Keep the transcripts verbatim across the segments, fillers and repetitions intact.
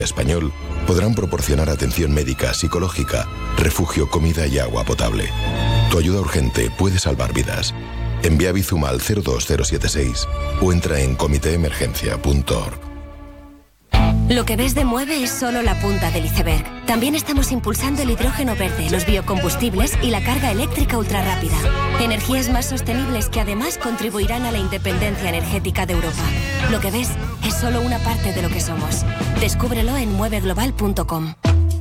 Español podrán proporcionar atención médica, psicológica, refugio, comida y agua potable. Tu ayuda urgente puede salvar vidas. Envía Bizum al cero dos cero siete seis o entra en comité emergencia punto org. Lo que ves de Mueve es solo la punta del iceberg. También estamos impulsando el hidrógeno verde, los biocombustibles y la carga eléctrica ultrarrápida. Energías más sostenibles que además contribuirán a la independencia energética de Europa. Lo que ves es solo una parte de lo que somos. Descúbrelo en mueve global punto com.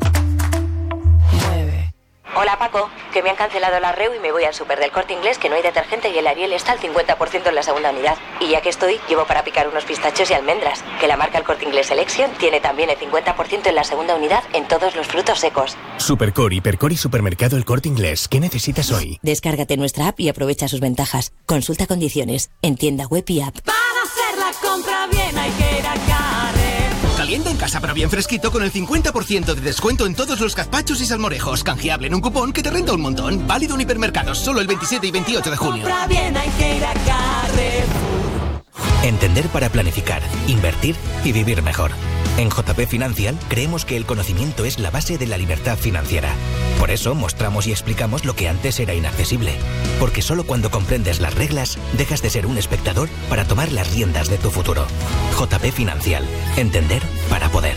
Hola Paco, que me han cancelado la REU y me voy al súper del Corte Inglés, que no hay detergente y el Ariel está al cincuenta por ciento en la segunda unidad. Y ya que estoy, llevo para picar unos pistachos y almendras, que la marca El Corte Inglés Selection tiene también el cincuenta por ciento en la segunda unidad en todos los frutos secos. Supercore, Hipercore y Supermercado El Corte Inglés. ¿Qué necesitas hoy? Descárgate nuestra app y aprovecha sus ventajas. Consulta condiciones en tienda web y app. Para hacer la compra bien hay que ir a Carrefour. Calienta en casa pero bien fresquito con el cincuenta por ciento de descuento en todos los gazpachos y salmorejos. Canjeable en un cupón que te renta un montón. Válido en hipermercados solo el veintisiete y veintiocho de junio. Compra bien hay que ir a Carrefour. Entender para planificar, invertir y vivir mejor. En J P Financial creemos que el conocimiento es la base de la libertad financiera. Por eso mostramos y explicamos lo que antes era inaccesible. Porque solo cuando comprendes las reglas, dejas de ser un espectador para tomar las riendas de tu futuro. J P Financial. Entender para poder.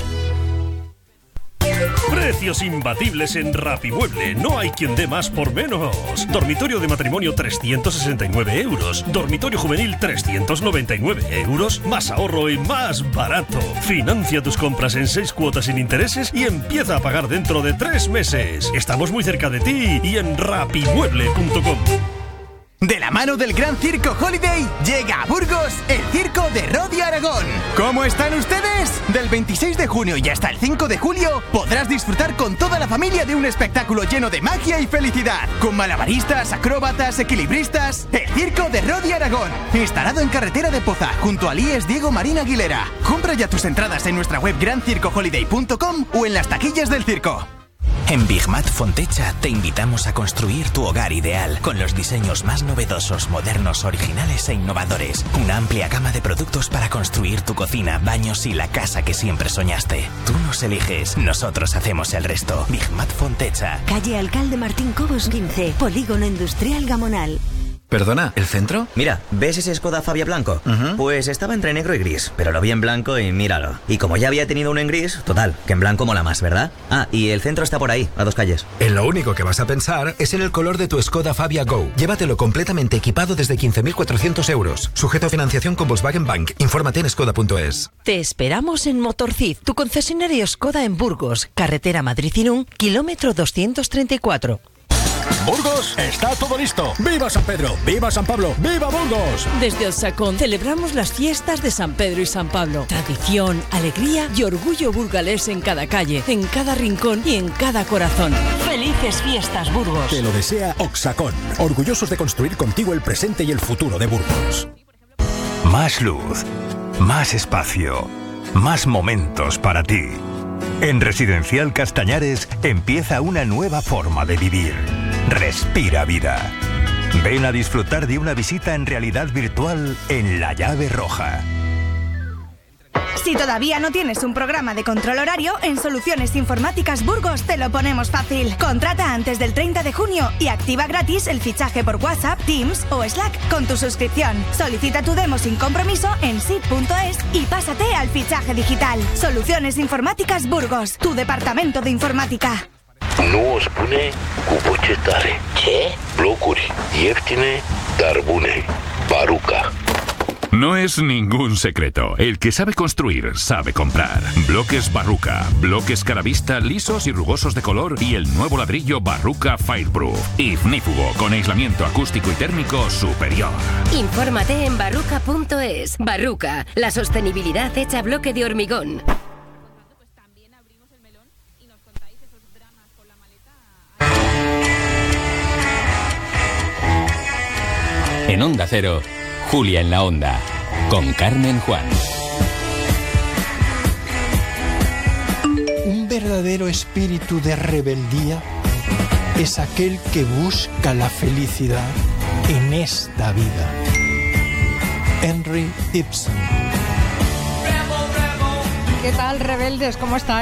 Precios imbatibles en Rapimueble. No hay quien dé más por menos. Dormitorio de matrimonio trescientos sesenta y nueve euros. Dormitorio juvenil trescientos noventa y nueve euros. Más ahorro y más barato. Financia tus compras en seis cuotas sin intereses y empieza a pagar dentro de tres meses. Estamos muy cerca de ti y en rapimueble punto com. De la mano del Gran Circo Holiday, llega a Burgos el Circo de Rodi Aragón. ¿Cómo están ustedes? Del veintiséis de junio y hasta el cinco de julio podrás disfrutar con toda la familia de un espectáculo lleno de magia y felicidad. Con malabaristas, acróbatas, equilibristas. El Circo de Rodi Aragón. Instalado en Carretera de Poza, junto al I E S Diego Marín Aguilera. Compra ya tus entradas en nuestra web gran circo holiday punto com o en las taquillas del circo. En Bigmat Fontecha te invitamos a construir tu hogar ideal con los diseños más novedosos, modernos, originales e innovadores. Una amplia gama de productos para construir tu cocina, baños y la casa que siempre soñaste. Tú nos eliges, nosotros hacemos el resto. Bigmat Fontecha. Calle Alcalde Martín Cobos quince, Polígono Industrial Gamonal. Perdona, ¿el centro? Mira, ¿ves ese Skoda Fabia blanco? Uh-huh. Pues estaba entre negro y gris, pero lo vi en blanco y míralo. Y como ya había tenido uno en gris, total, que en blanco mola más, ¿verdad? Ah, y el centro está por ahí, a dos calles. En lo único que vas a pensar es en el color de tu Skoda Fabia Go. Llévatelo completamente equipado desde quince mil cuatrocientos euros. Sujeto a financiación con Volkswagen Bank. Infórmate en skoda punto es. Te esperamos en Motorcid, tu concesionario Skoda en Burgos, carretera Madrid-Irún, kilómetro doscientos treinta y cuatro. Burgos, está todo listo. ¡Viva San Pedro! ¡Viva San Pablo! ¡Viva Burgos! Desde Ossacón celebramos las fiestas de San Pedro y San Pablo. Tradición, alegría y orgullo burgalés en cada calle, en cada rincón y en cada corazón. ¡Felices fiestas, Burgos! Te lo desea Ossacón. Orgullosos de construir contigo el presente y el futuro de Burgos. Más luz, más espacio, más momentos para ti. En Residencial Castañares empieza una nueva forma de vivir. Respira vida. Ven a disfrutar de una visita en realidad virtual en La Llave Roja. Si todavía no tienes un programa de control horario, en Soluciones Informáticas Burgos te lo ponemos fácil. Contrata antes del treinta de junio y activa gratis el fichaje por WhatsApp, Teams o Slack con tu suscripción. Solicita tu demo sin compromiso en S I T punto es y pásate al fichaje digital. Soluciones Informáticas Burgos, tu departamento de informática. Nu o spune cu voce tare. Ce? Blocuri ieftine, dar bune. Baruca. No es ningún secreto. El que sabe construir, sabe comprar. Bloques Barruca. Bloques Caravista lisos y rugosos de color y el nuevo ladrillo Barruca Fireproof. Ignífugo con aislamiento acústico y térmico superior. Infórmate en barruca punto es. Barruca, la sostenibilidad hecha bloque de hormigón. En Onda Cero, Julia en la Onda, con Carmen Juan. Un verdadero espíritu de rebeldía es aquel que busca la felicidad en esta vida. Henry Ibsen. ¿Qué tal, rebeldes? ¿Cómo estáis?